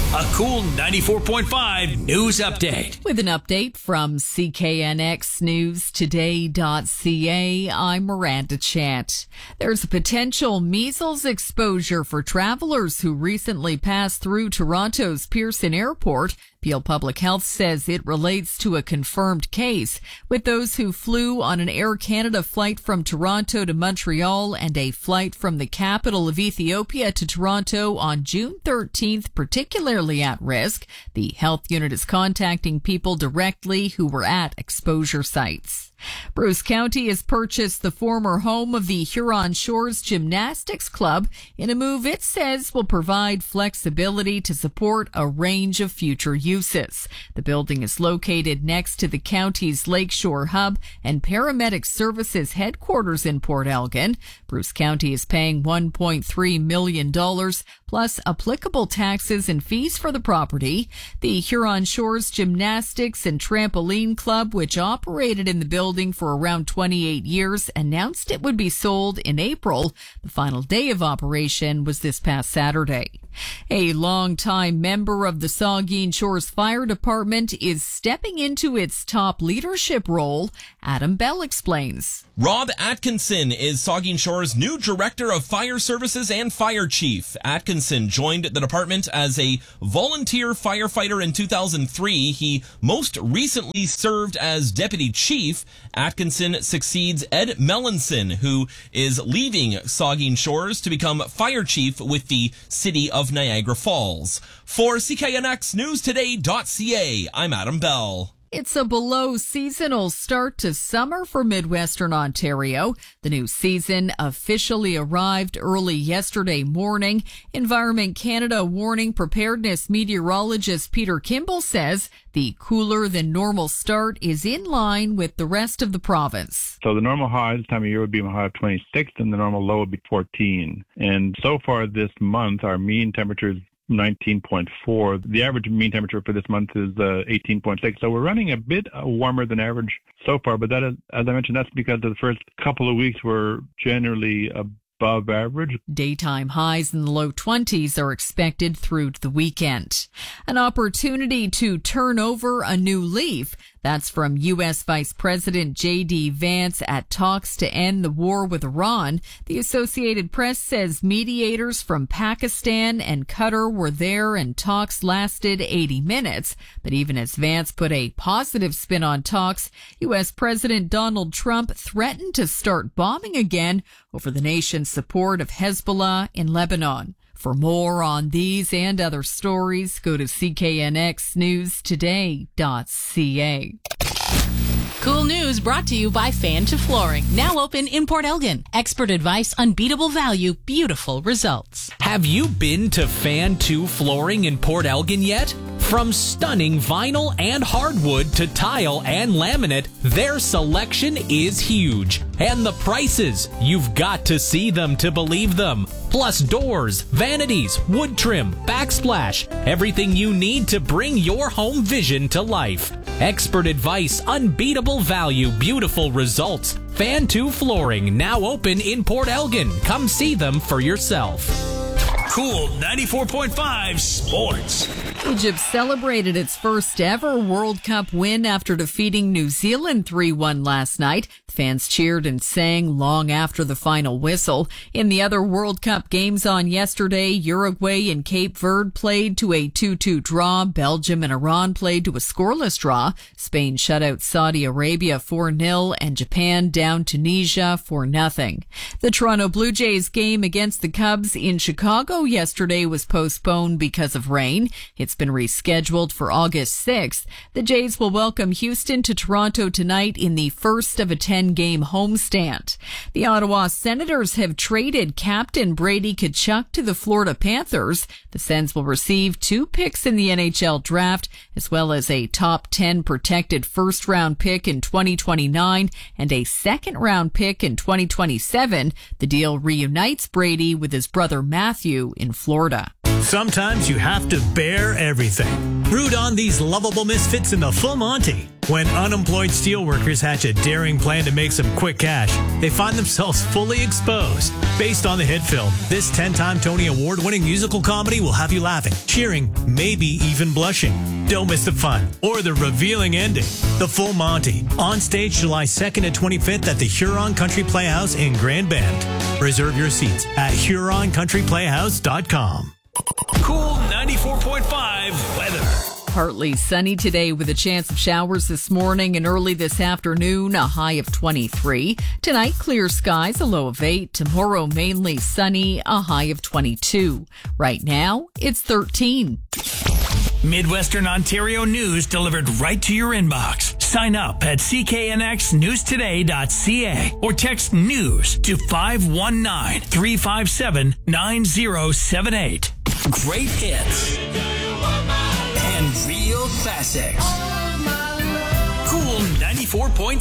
A cool 94.5 news update. With an update from CKNXNewsToday.ca, I'm Miranda Chant. There's a potential measles exposure for travelers who recently passed through Toronto's Pearson Airport. Peel Public Health says it relates to a confirmed case with those who flew on an Air Canada flight from Toronto to Montreal and a flight from the capital of Ethiopia to Toronto on June 13th, particularly at risk. The health unit is contacting people directly who were at exposure sites. Bruce County has purchased the former home of the Huron Shores Gymnastics Club in a move it says will provide flexibility to support a range of future uses. The building is located next to the county's Lakeshore Hub and Paramedic Services headquarters in Port Elgin. Bruce County is paying $1.3 million plus applicable taxes and fees for the property. The Huron Shores Gymnastics and Trampoline Club, which operated in the building for around 28 years, announced it would be sold in April. The final day of operation was this past Saturday. A longtime member of the Saugeen Shores Fire Department is stepping into its top leadership role. Adam Bell explains. Rob Atkinson is Saugeen Shores' new Director of Fire Services and Fire Chief. Atkinson joined the department as a volunteer firefighter in 2003. He most recently served as Deputy Chief. Atkinson succeeds Ed Melanson, who is leaving Saugeen Shores to become Fire Chief with the City of Niagara Falls. For CKNXNewsToday.ca, I'm Adam Bell. It's a below-seasonal start to summer for Midwestern Ontario. The new season officially arrived early yesterday morning. Environment Canada warning preparedness meteorologist Peter Kimball says the cooler-than-normal start is in line with the rest of the province. So the normal high this time of year would be a high of 26, and the normal low would be 14. And so far this month, our mean temperature is 19.4. The average mean temperature for this month is 18.6. So we're running a bit warmer than average so far, but that is, as I mentioned, that's because the first couple of weeks were generally above average. Daytime highs in the low 20s are expected through the weekend. An opportunity to turn over a new leaf. That's from U.S. Vice President J.D. Vance at talks to end the war with Iran. The Associated Press says mediators from Pakistan and Qatar were there and talks lasted 80 minutes. But even as Vance put a positive spin on talks, U.S. President Donald Trump threatened to start bombing again over the nation's support of Hezbollah in Lebanon. For more on these and other stories, go to CKNXNewsToday.ca. Cool news brought to you by Fan to Flooring. Now open in Port Elgin. Expert advice, unbeatable value, beautiful results. Have you been to Fan 2 Flooring in Port Elgin yet? From stunning vinyl and hardwood to tile and laminate, their selection is huge. And the prices, you've got to see them to believe them. Plus doors, vanities, wood trim, backsplash, everything you need to bring your home vision to life. Expert advice, unbeatable value, beautiful results. Fan 2 Flooring, now open in Port Elgin. Come see them for yourself. Cool 94.5 Sports. Egypt celebrated its first ever World Cup win after defeating New Zealand 3-1 last night. Fans cheered and sang long after the final whistle. In the other World Cup games on yesterday, Uruguay and Cape Verde played to a 2-2 draw. Belgium and Iran played to a scoreless draw. Spain shut out Saudi Arabia 4-0 and Japan down Tunisia 4-0. The Toronto Blue Jays game against the Cubs in Chicago yesterday was postponed because of rain. It's been rescheduled for August 6th. The Jays will welcome Houston to Toronto tonight in the first of a 10-game homestand. The Ottawa Senators have traded captain Brady Tkachuk to the Florida Panthers. The Sens will receive 2 picks in the NHL draft, as well as a top 10 protected first-round pick in 2029 and a second-round pick in 2027. The deal reunites Brady with his brother Matthew in Florida. Sometimes you have to bear everything. Root on these lovable misfits in the Full Monty. When unemployed steelworkers hatch a daring plan to make some quick cash, they find themselves fully exposed. Based on the hit film, this 10-time Tony Award-winning musical comedy will have you laughing, cheering, maybe even blushing. Don't miss the fun or the revealing ending. The Full Monty, on stage July 2nd and 25th at the Huron Country Playhouse in Grand Bend. Reserve your seats at HuronCountryPlayhouse.com. Cool 94.5 weather. Partly sunny today with a chance of showers this morning and early this afternoon, a high of 23. Tonight, clear skies, a low of 8. Tomorrow, mainly sunny, a high of 22. Right now, it's 13. Midwestern Ontario news delivered right to your inbox. Sign up at cknxnewstoday.ca or text news to 519-357-9078. Great hits and real classics. Cool 94.5.